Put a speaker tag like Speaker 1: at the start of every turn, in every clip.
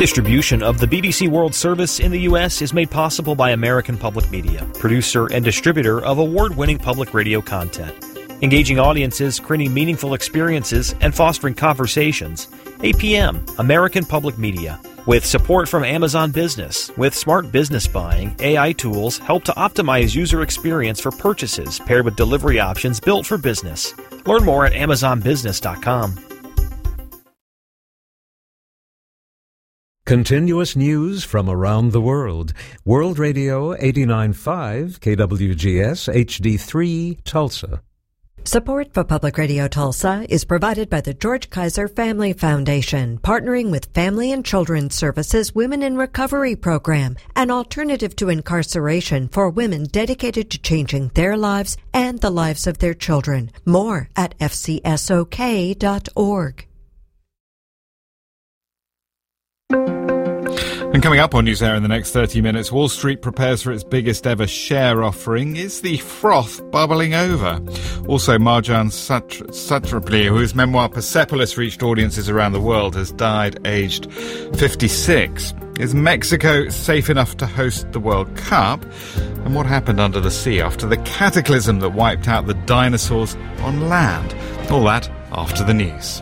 Speaker 1: Distribution of the BBC World Service in the U.S. is made possible by American Public Media, producer and distributor of award-winning public radio content. Engaging audiences, creating meaningful experiences, and fostering conversations. APM, American Public Media. With support from Amazon Business, with smart business buying, AI tools help to optimize user experience for purchases paired with delivery options built for business. Learn more at amazonbusiness.com.
Speaker 2: Continuous news from around the world. World Radio 89.5 KWGS HD3 Tulsa.
Speaker 3: Support for Public Radio Tulsa is provided by the George Kaiser Family Foundation, partnering with Family and Children's Services Women in Recovery Program, an alternative to incarceration for women dedicated to changing their lives and the lives of their children. More at fcsok.org.
Speaker 4: And coming up on NewsHour in the next 30 minutes, Wall Street prepares for its biggest ever share offering. Is the froth bubbling over? Also, Marjan Satrapi, whose memoir Persepolis reached audiences around the world, has died aged 56. Is Mexico safe enough to host the World Cup? And what happened under the sea after the cataclysm that wiped out the dinosaurs on land? All that after the news.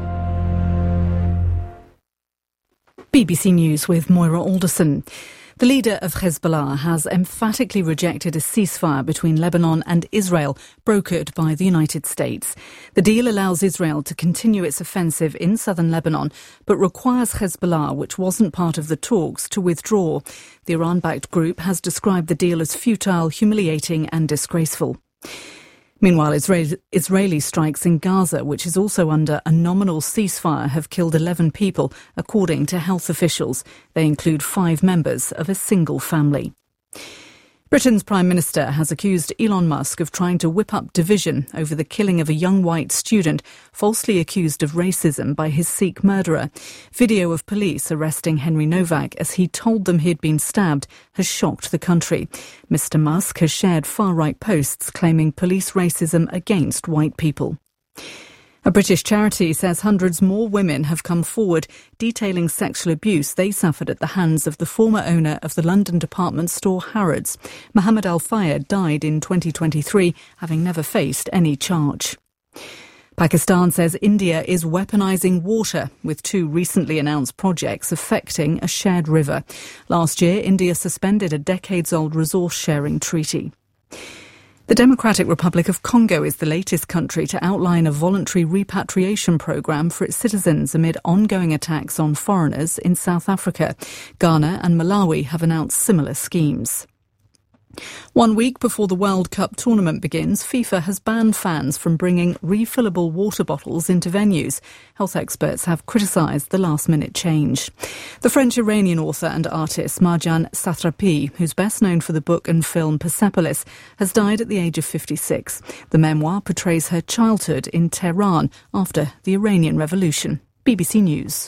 Speaker 5: BBC News with Moira Alderson. The leader of Hezbollah has emphatically rejected a ceasefire between Lebanon and Israel, brokered by the United States. The deal allows Israel to continue its offensive in southern Lebanon, but requires Hezbollah, which wasn't part of the talks, to withdraw. The Iran-backed group has described the deal as futile, humiliating and disgraceful. Meanwhile, Israeli strikes in Gaza, which is also under a nominal ceasefire, have killed 11 people, according to health officials. They include 5 members of a single family. Britain's Prime Minister has accused Elon Musk of trying to whip up division over the killing of a young white student falsely accused of racism by his Sikh murderer. Video of police arresting Henry Novak as he told them he'd been stabbed has shocked the country. Mr. Musk has shared far-right posts claiming police racism against white people. A British charity says hundreds more women have come forward detailing sexual abuse they suffered at the hands of the former owner of the London department store Harrods. Mohammed Al-Fayed died in 2023, having never faced any charge. Pakistan says India is weaponising water, with 2 recently announced projects affecting a shared river. Last year, India suspended a decades-old resource-sharing treaty. The Democratic Republic of Congo is the latest country to outline a voluntary repatriation program for its citizens amid ongoing attacks on foreigners in South Africa. Ghana and Malawi have announced similar schemes. 1 week before the World Cup tournament begins, FIFA has banned fans from bringing refillable water bottles into venues. Health experts have criticised the last-minute change. The French-Iranian author and artist Marjan Satrapi, who's best known for the book and film Persepolis, has died at the age of 56. The memoir portrays her childhood in Tehran after the Iranian Revolution. BBC News.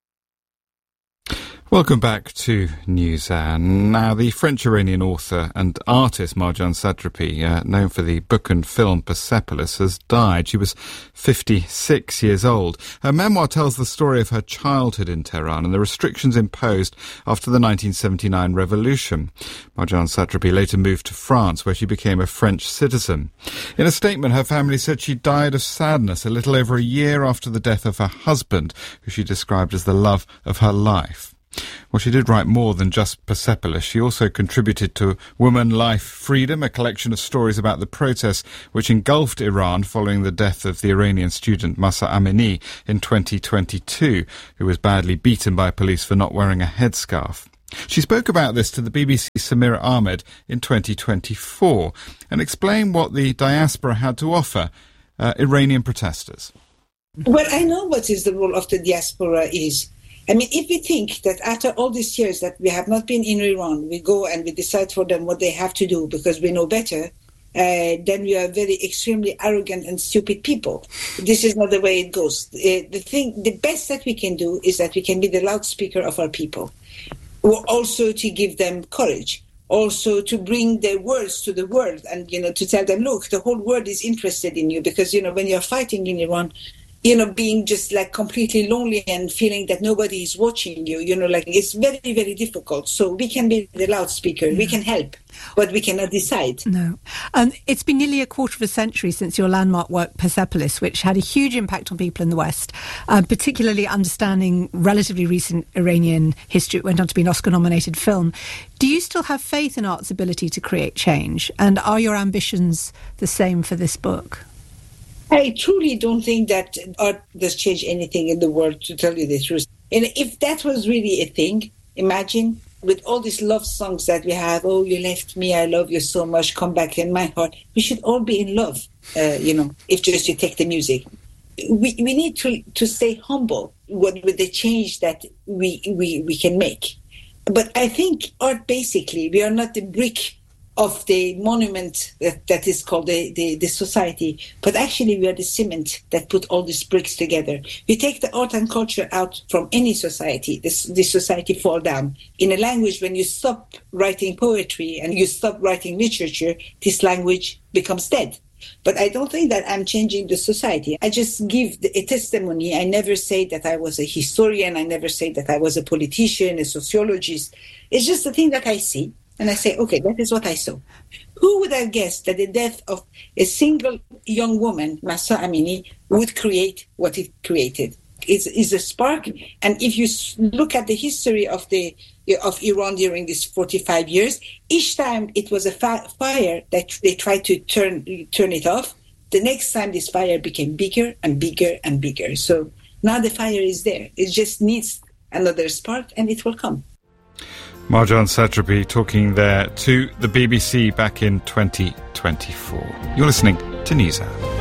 Speaker 4: Welcome back to NewsHour. Now, the French-Iranian author and artist Marjan Satrapi, known for the book and film Persepolis, has died. She was 56 years old. Her memoir tells the story of her childhood in Tehran and the restrictions imposed after the 1979 revolution. Marjan Satrapi later moved to France, where she became a French citizen. In a statement, her family said she died of sadness a little over a year after the death of her husband, who she described as the love of her life. Well, she did write more than just Persepolis. She also contributed to Woman, Life, Freedom, a collection of stories about the protests which engulfed Iran following the death of the Iranian student Mahsa Amini in 2022, who was badly beaten by police for not wearing a headscarf. She spoke about this to the BBC's Samira Ahmed in 2024 and explained what the diaspora had to offer Iranian protesters.
Speaker 6: Well, I know what is the role of the diaspora is. I mean, if we think that after all these years that we have not been in Iran, we go and we decide for them what they have to do because we know better, then we are very extremely arrogant and stupid people. This is not the way it goes. The best that we can do is that we can be the loudspeaker of our people, also to give them courage, also to bring their words to the world and, to tell them, look, the whole world is interested in you because, when you're fighting in Iran, being just like completely lonely and feeling that nobody is watching you, like it's very, very difficult. So we can be the loudspeaker, we can help, but we cannot decide.
Speaker 7: No. It's been nearly a quarter of a century since your landmark work, Persepolis, which had a huge impact on people in the West, particularly understanding relatively recent Iranian history. It went on to be an Oscar-nominated film. Do you still have faith in art's ability to create change? And are your ambitions the same for this book?
Speaker 6: I truly don't think that art does change anything in the world, to tell you the truth. And if that was really a thing, imagine with all these love songs that we have, oh, you left me, I love you so much, come back in my heart. We should all be in love, if just you take the music. We need to stay humble with the change that we can make. But I think art, basically, we are not the brick of the monument that is called the society, but actually we are the cement that put all these bricks together. You take the art and culture out from any society, this society fall down. In a language, when you stop writing poetry and you stop writing literature, this language becomes dead. But I don't think that I'm changing the society. I just give a testimony. I never say that I was a historian. I never say that I was a politician, a sociologist. It's just a thing that I see. And I say, okay, that is what I saw. Who would have guessed that the death of a single young woman, Mahsa Amini, would create what it created? It's a spark. And if you look at the history of Iran during these 45 years, each time it was a fire that they tried to turn it off. The next time this fire became bigger and bigger and bigger. So now the fire is there. It just needs another spark and it will come.
Speaker 4: Marjan Satrapi talking there to the BBC back in 2024. You're listening to NewsHour.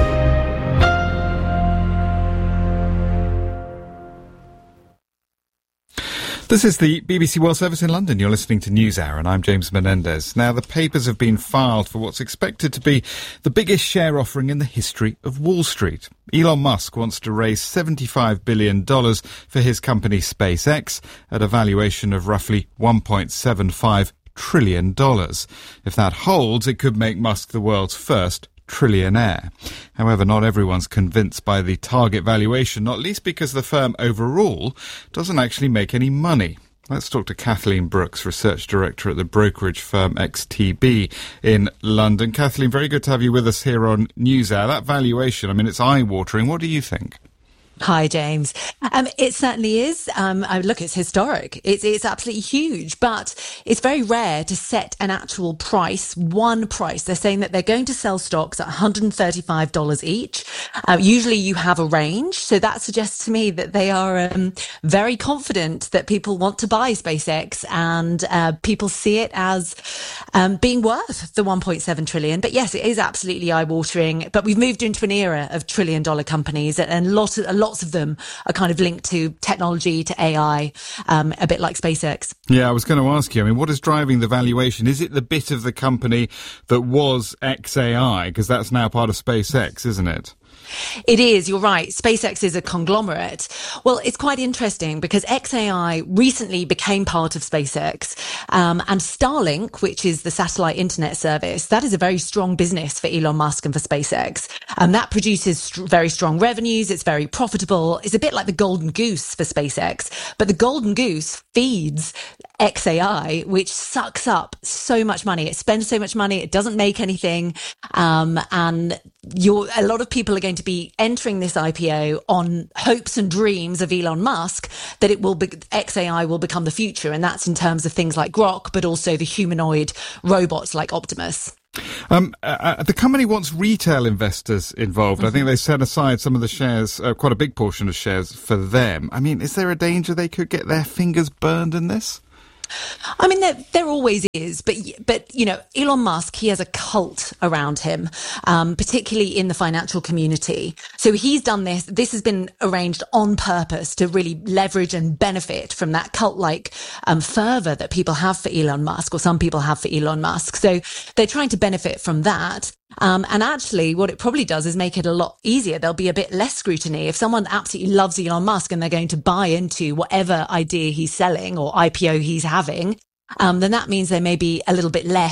Speaker 4: This is the BBC World Service in London. You're listening to NewsHour and I'm James Menendez. Now, the papers have been filed for what's expected to be the biggest share offering in the history of Wall Street. Elon Musk wants to raise $75 billion for his company SpaceX at a valuation of roughly $1.75 trillion. If that holds, it could make Musk the world's first trillionaire. However, not everyone's convinced by the target valuation, not least because the firm overall doesn't actually make any money. Let's talk to Kathleen Brooks, Research Director at the brokerage firm XTB in London. Kathleen, very good to have you with us here on NewsHour. That valuation, I mean, it's eye-watering. What do you think?
Speaker 8: Hi, James. It certainly is. Look, it's historic. It's absolutely huge, but it's very rare to set an actual price, one price. They're saying that they're going to sell stocks at $135 each. Usually you have a range. So that suggests to me that they are very confident that people want to buy SpaceX and people see it as being worth the $1.7 trillion. But yes, it is absolutely eye-watering. But we've moved into an era of trillion-dollar companies and lots of them are kind of linked to technology, to AI, a bit like SpaceX.
Speaker 4: Yeah, I was going to ask you, I mean, what is driving the valuation? Is it the bit of the company that was XAI? Because that's now part of SpaceX, isn't it?
Speaker 8: It is, you're right. SpaceX is a conglomerate. Well, it's quite interesting because XAI recently became part of SpaceX, and Starlink, which is the satellite internet service, that is a very strong business for Elon Musk and for SpaceX. That produces very strong revenues. It's very profitable. It's a bit like the golden goose for SpaceX, but the golden goose feeds XAI, which sucks up so much money. It spends so much money. It doesn't make anything. And a lot of people are going to be entering this IPO on hopes and dreams of Elon Musk that XAI will become the future. And that's in terms of things like Grok, but also the humanoid robots like Optimus.
Speaker 4: The company wants retail investors involved. Mm-hmm. I think they set aside some of the shares, quite a big portion of shares for them. I mean, is there a danger they could get their fingers burned in this?
Speaker 8: I mean, there always is, but you know, Elon Musk, he has a cult around him, particularly in the financial community. So he's done this. This has been arranged on purpose to really leverage and benefit from that cult-like fervor that people have for Elon Musk, or some people have for Elon Musk. So they're trying to benefit from that. And actually what it probably does is make it a lot easier. There'll be a bit less scrutiny. If someone absolutely loves Elon Musk and they're going to buy into whatever idea he's selling or IPO he's having, then that means there may be a little bit less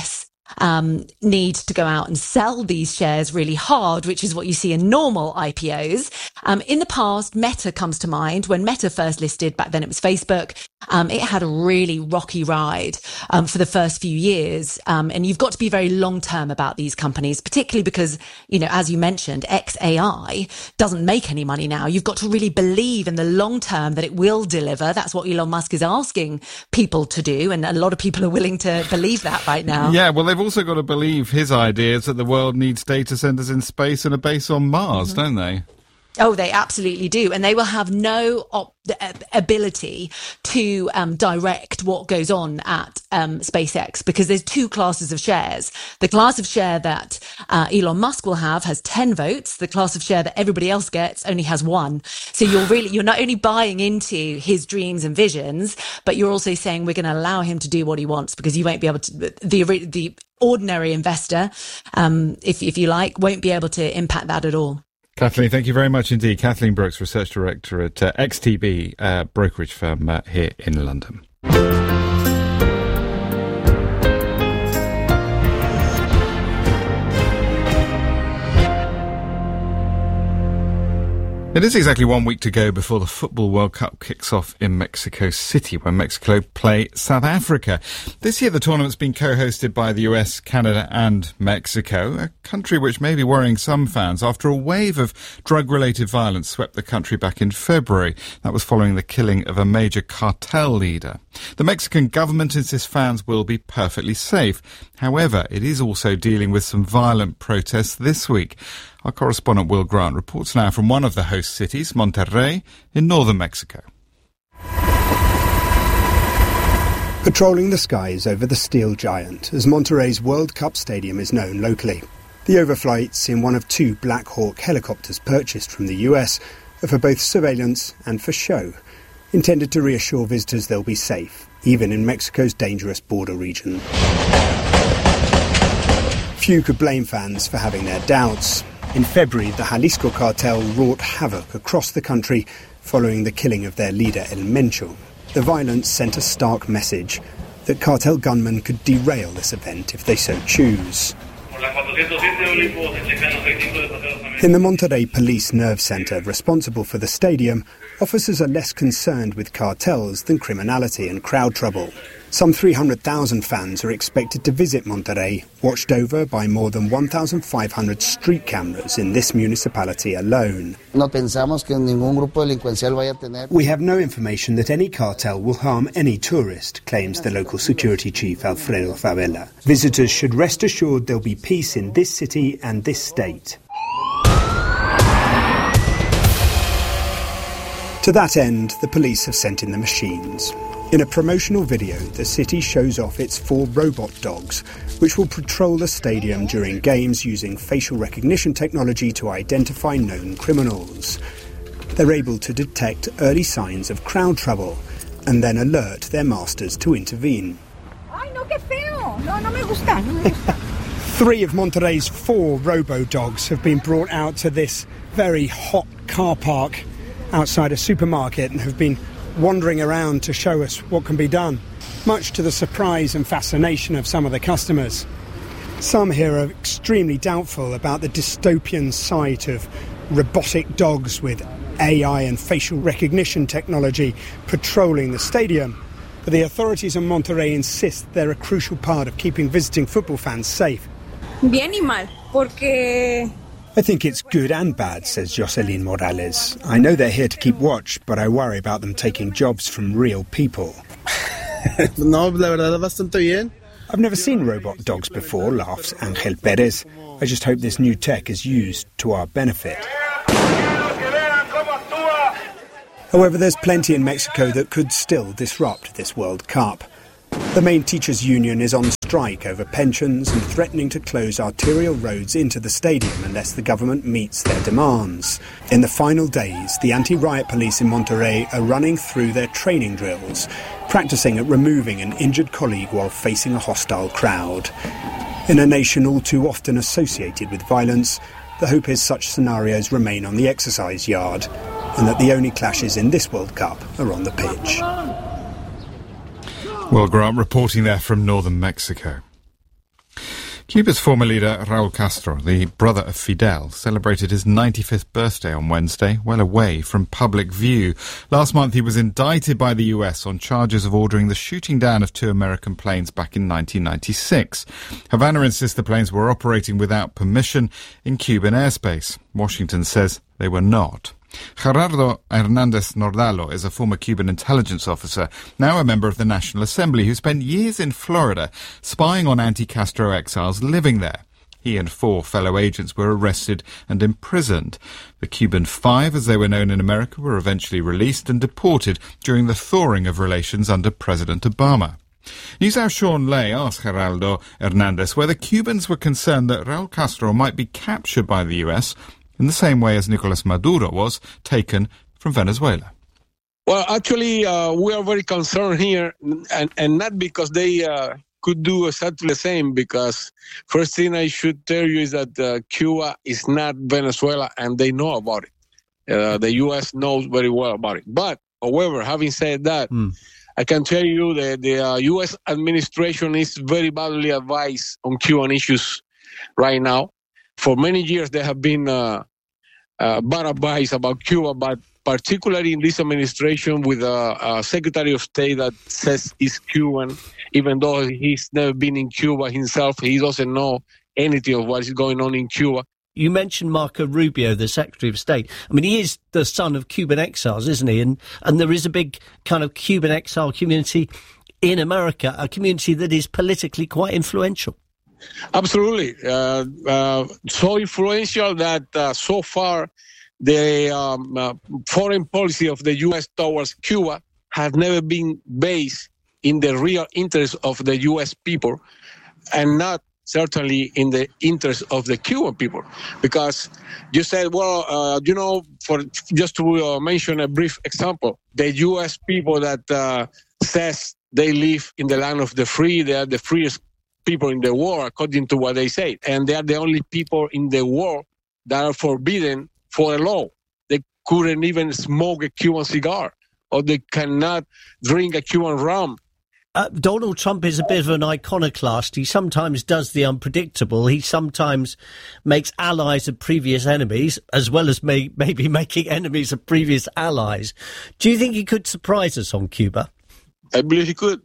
Speaker 8: need to go out and sell these shares really hard, which is what you see in normal IPOs. In the past, Meta comes to mind. When Meta first listed, back then it was Facebook, it had a really rocky ride for the first few years. And you've got to be very long-term about these companies, particularly because, as you mentioned, XAI doesn't make any money now. You've got to really believe in the long term that it will deliver. That's what Elon Musk is asking people to do. And a lot of people are willing to believe that right now.
Speaker 4: Yeah, well, they've also got to believe his ideas that the world needs data centers in space and a base on Mars, don't they?
Speaker 8: Oh, they absolutely do. And they will have no ability to direct what goes on at SpaceX, because there's two classes of shares. The class of share that Elon Musk will have has 10 votes. The class of share that everybody else gets only has 1. So you're not only buying into his dreams and visions, but you're also saying we're going to allow him to do what he wants, because you won't be able to, the ordinary investor, if you like, won't be able to impact that at all.
Speaker 4: Kathleen, thank you very much indeed. Kathleen Brooks, Research Director at XTB, brokerage firm here in London. It is exactly 1 week to go before the Football World Cup kicks off in Mexico City, when Mexico play South Africa. This year the tournament's been co-hosted by the US, Canada and Mexico, a country which may be worrying some fans after a wave of drug-related violence swept the country back in February. That was following the killing of a major cartel leader. The Mexican government insists fans will be perfectly safe. However, it is also dealing with some violent protests this week. Our correspondent Will Grant reports now from one of the host cities, Monterrey, in northern Mexico.
Speaker 9: Patrolling the skies over the Steel Giant, as Monterrey's World Cup Stadium is known locally. The overflights in one of 2 Black Hawk helicopters purchased from the US are for both surveillance and for show, intended to reassure visitors they'll be safe, even in Mexico's dangerous border region. Few could blame fans for having their doubts. In February, the Jalisco cartel wrought havoc across the country following the killing of their leader El Mencho. The violence sent a stark message that cartel gunmen could derail this event if they so choose. In the Monterrey Police Nerve Center, responsible for the stadium, officers are less concerned with cartels than criminality and crowd trouble. Some 300,000 fans are expected to visit Monterrey, watched over by more than 1,500 street cameras in this municipality alone. We have no information that any cartel will harm any tourist, claims the local security chief Alfredo Favela. Visitors should rest assured there'll be peace in this city and this state. To that end, the police have sent in the machines. In a promotional video, the city shows off its 4 robot dogs, which will patrol the stadium during games using facial recognition technology to identify known criminals. They're able to detect early signs of crowd trouble and then alert their masters to intervene. 3 of Monterrey's 4 robo-dogs have been brought out to this very hot car park outside a supermarket and have been wandering around to show us what can be done, much to the surprise and fascination of some of the customers. Some here are extremely doubtful about the dystopian sight of robotic dogs with AI and facial recognition technology patrolling the stadium, but the authorities in Monterrey insist they're a crucial part of keeping visiting football fans safe.
Speaker 10: Bien y mal, porque
Speaker 9: I think it's good and bad, says Jocelyn Morales. I know they're here to keep watch, but I worry about them taking jobs from real people.
Speaker 11: No, la verdad, bastante bien.
Speaker 9: I've never seen robot dogs before, laughs Angel Perez. I just hope this new tech is used to our benefit. However, there's plenty in Mexico that could still disrupt this World Cup. The main teachers' union is on strike over pensions and threatening to close arterial roads into the stadium unless the government meets their demands. In the final days, the anti-riot police in Monterrey are running through their training drills, practicing at removing an injured colleague while facing a hostile crowd. In a nation all too often associated with violence, the hope is such scenarios remain on the exercise yard and that the only clashes in this World Cup are on the pitch.
Speaker 4: Will Grant reporting there from northern Mexico. Cuba's former leader, Raul Castro, the brother of Fidel, celebrated his 95th birthday on Wednesday, well away from public view. Last month, he was indicted by the US on charges of ordering the shooting down of 2 American planes back in 1996. Havana insists the planes were operating without permission in Cuban airspace. Washington says they were not. Gerardo Hernández Nordalo is a former Cuban intelligence officer, now a member of the National Assembly, who spent years in Florida spying on anti-Castro exiles living there. He and 4 fellow agents were arrested and imprisoned. The Cuban 5, as they were known in America, were eventually released and deported during the thawing of relations under President Obama. NewsHour's Sean Lay asked Gerardo Hernández whether Cubans were concerned that Raul Castro might be captured by the US in the same way as Nicolas Maduro was taken from Venezuela.
Speaker 12: Well, actually, we are very concerned here, and not because they could do exactly the same, because first thing I should tell you is that Cuba is not Venezuela, and they know about it. The U.S. knows very well about it. But, however, having said that, I can tell you that the U.S. administration is very badly advised on Cuban issues right now. For many years, there have been bad advice about Cuba, but particularly in this administration with a Secretary of State that says he's Cuban, even though he's never been in Cuba himself. He doesn't know anything of what is going on in Cuba.
Speaker 13: You mentioned Marco Rubio, the Secretary of State. I mean, he is the son of Cuban exiles, isn't he? And there is a big kind of Cuban exile community in America, a community that is politically quite influential.
Speaker 12: Absolutely. So influential that so far the foreign policy of the U.S. towards Cuba has never been based in the real interest of the U.S. people, and not certainly in the interest of the Cuban people. Because you said, well, for just to mention a brief example, the U.S. people that says they live in the land of the free, they are the freest people in the world, according to what they say. And they are the only people in the world that are forbidden for a law. They couldn't even smoke a Cuban cigar, or they cannot drink a Cuban rum.
Speaker 13: Donald Trump is a bit of an iconoclast. He sometimes does the unpredictable. He sometimes makes allies of previous enemies, as well as maybe making enemies of previous allies. Do you think he could surprise us on Cuba?
Speaker 12: I believe he could.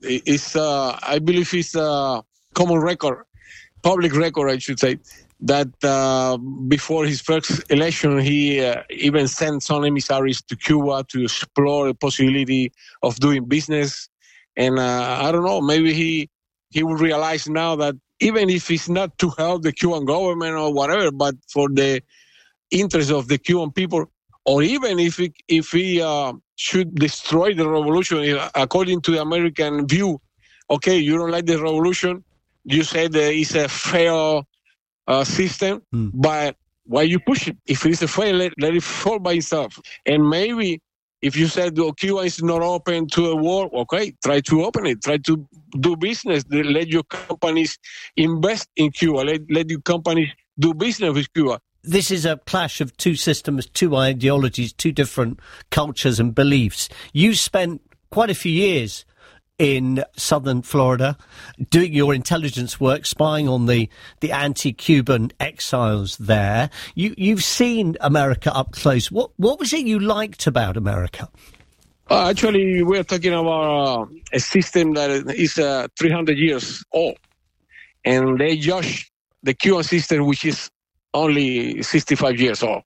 Speaker 12: I believe it's a common record, public record, I should say, that before his first election, he even sent some emissaries to Cuba to explore the possibility of doing business. And I don't know, maybe he will realize now that even if it's not to help the Cuban government or whatever, but for the interest of the Cuban people, or even if he should destroy the revolution, according to the American view, okay, you don't like the revolution, you said it's a failed system, but why you push it? If it's a fail, let it fall by itself. And maybe if you said Cuba is not open to a war, okay, try to open it. Try to do business. Let your companies invest in Cuba. Let your companies do business with Cuba.
Speaker 13: This is a clash of two systems, two ideologies, two different cultures and beliefs. You spent quite a few years in southern Florida doing your intelligence work, spying on the anti-Cuban exiles there. You've seen America up close. What was it you liked about America?
Speaker 12: Actually, we're talking about a system that is 300 years old. And they judge the Cuban system, which is only 65 years old.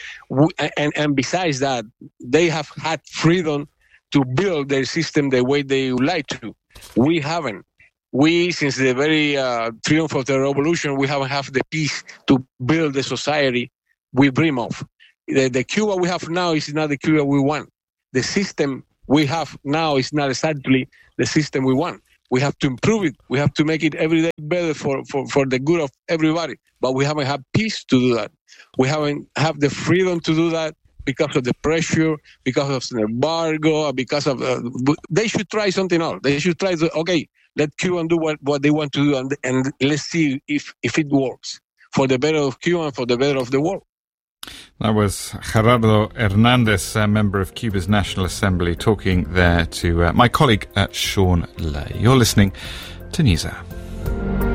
Speaker 12: And besides that, they have had freedom to build their system the way they would like to. We haven't. We, since the very triumph of the revolution, we haven't had the peace to build the society we dream of. The Cuba we have now is not the Cuba we want. The system we have now is not exactly the system we want. We have to improve it. We have to make it every day better for the good of everybody. But we haven't had peace to do that. We haven't had the freedom to do that because of the pressure, because of the embargo, because of... they should try something else. They should try to, okay, let Cuba do what they want to do, and let's see if it works for the better of Cuba and for the better of the world.
Speaker 4: That was Gerardo Hernández, a member of Cuba's National Assembly, talking there to my colleague Sean Lay. You're listening to NewsHour.